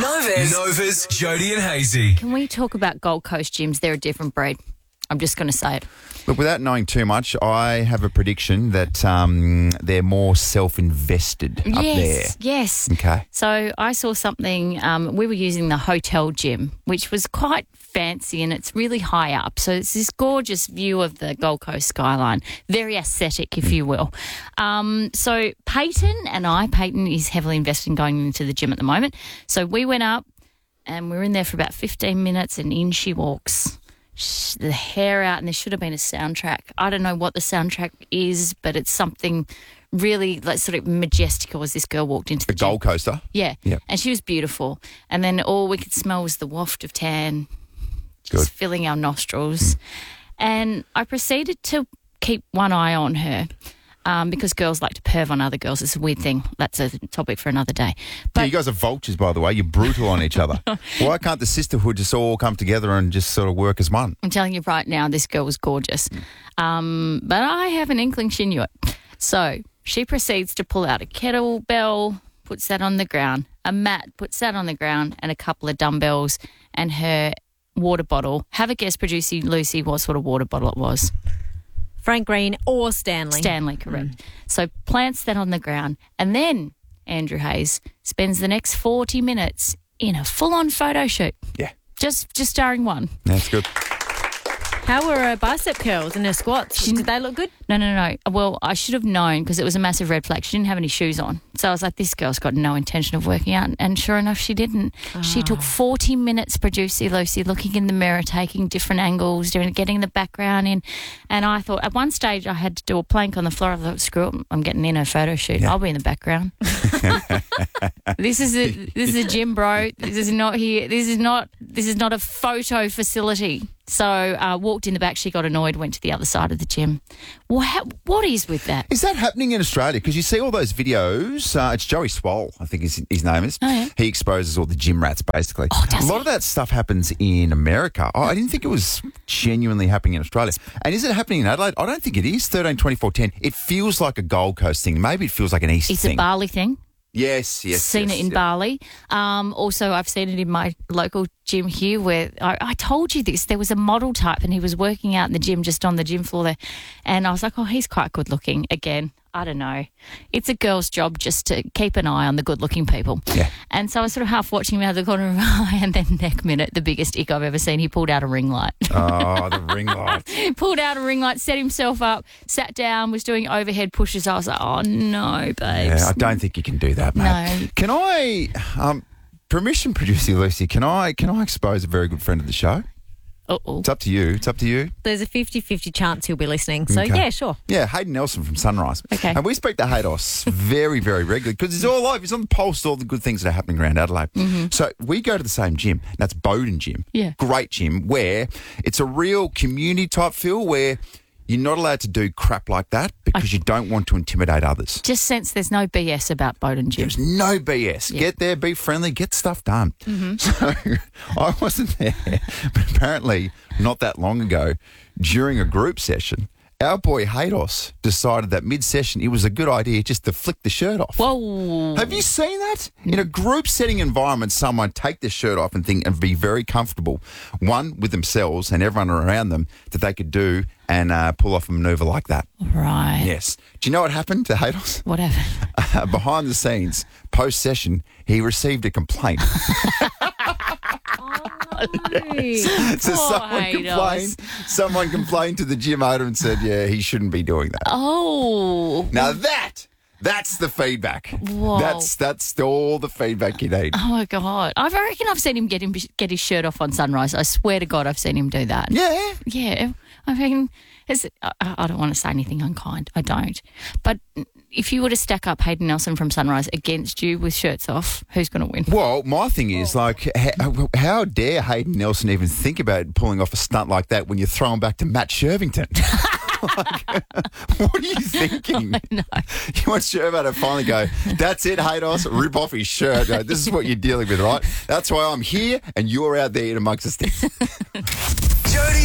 Nova's Jody and Hazy. Can we talk about Gold Coast gyms? They're a different breed. I'm just going to say it. Look, without knowing too much, I have a prediction that they're more self-invested up there. Yes. Okay. So I saw something, we were using the hotel gym, which was quite fancy and it's really high up. So it's this gorgeous view of the Gold Coast skyline, very aesthetic, if you will. So Peyton is heavily invested in going into the gym at the moment. So we went up and we were in there for about 15 minutes and in she walks. The hair out, and there should have been a soundtrack. I don't know what the soundtrack is, but it's something really like sort of majestical as this girl walked into the gym. Gold Coaster? Yeah. Yep. And she was beautiful. And then all we could smell was the waft of tan just filling our nostrils. And I proceeded to keep one eye on her. Because girls like to perv on other girls. It's a weird thing. That's a topic for another day. But Yeah, you guys are vultures, by the way. You're brutal on each other. Why can't the sisterhood just all come together and just sort of work as one? I'm telling you right now, this girl was gorgeous. But I have an inkling she knew it. So she proceeds to pull out a kettlebell, puts that on the ground, a mat, puts that on the ground, and a couple of dumbbells and her water bottle. Have a guess, producer Lucy, what sort of water bottle it was. Frank Green or Stanley. Stanley, correct. So plants that on the ground. And then Andrew Hayes spends the next 40 minutes in a full-on photo shoot. Yeah. Just starring one. That's good. How were her bicep curls and her squats? Did they look good? No. Well, I should have known because it was a massive red flag. She didn't have any shoes on. So I was like, this girl's got no intention of working out. And sure enough, she didn't. She took 40 minutes, producer Lucy, looking in the mirror, taking different angles, getting the background in. And I thought, at one stage, I had to do a plank on the floor. I thought, screw it, I'm getting in a photo shoot. Yeah. I'll be in the background. This is a gym, bro. This is not here. This is not a photo facility. So walked in the back. She got annoyed. Went to the other side of the gym. What is with that? Is that happening in Australia? Because you see all those videos. It's Joey Swoll, I think his name is. Oh, yeah. He exposes all the gym rats, basically. Oh, does a lot he? of that stuff happens in America. I didn't think it was genuinely happening in Australia. And is it happening in Adelaide? I don't think it is. 13, 24, 10. It feels like a Gold Coast thing. Maybe it feels like an East It's thing. a Bali thing. Yes. Seen it in Bali. Also, I've seen it in my local gym here where I told you this. There was a model type and he was working out in the gym, just on the gym floor there. And I was like, oh, he's quite good looking. Again, I don't know. It's a girl's job just to keep an eye on the good looking people. Yeah. And so I was sort of half watching him out of the corner of my eye, and then next minute, the biggest ick I've ever seen, he pulled out a ring light. Oh, the ring light. Pulled out a ring light, set himself up, sat down, was doing overhead pushes. I was like, oh, no, babes. Yeah, I don't think you can do that, mate. No. Can I, permission producer Lucy, can I expose a very good friend of the show? Uh-oh. It's up to you. There's a 50-50 chance he'll be listening. So, Okay. yeah, sure. Yeah, Hayden Nelson from Sunrise. Okay. And we speak to Haydos very, very regularly because he's all over. He's on the pulse of all the good things that are happening around Adelaide. So we go to the same gym. That's Bowden Gym. Yeah. Great gym where it's a real community type feel where you're not allowed to do crap like that because you don't want to intimidate others. Just sense there's no BS about Bowden Gym. There's no BS. Yeah. Get there, be friendly, get stuff done. So I wasn't there, but apparently not that long ago, during a group session, our boy Haydos decided that mid-session it was a good idea just to flick the shirt off. Whoa. Have you seen that? In a group setting environment, someone take their shirt off and be very comfortable, one, with themselves and everyone around them, that they could do and pull off a manoeuvre like that. Right. Yes. Do you know what happened to Haydos? Whatever. Behind the scenes, post-session, he received a complaint. So someone complained to the gym owner and said, yeah, he shouldn't be doing that. Oh. Now that's the feedback. Whoa. That's all the feedback you need. Oh, my God. I reckon I've seen him get his shirt off on Sunrise. I swear to God I've seen him do that. Yeah. Yeah. I mean, I don't want to say anything unkind. I don't. But if you were to stack up Hayden Nelson from Sunrise against you with shirts off, who's going to win? Well, my thing is, how dare Hayden Nelson even think about pulling off a stunt like that when you're throwing back to Matt Shervington? What are you thinking? No. You want Shervo to finally go, that's it, Haydos, rip off his shirt. Go, this is what you're dealing with, right? That's why I'm here and you're out there in amongst us. Jody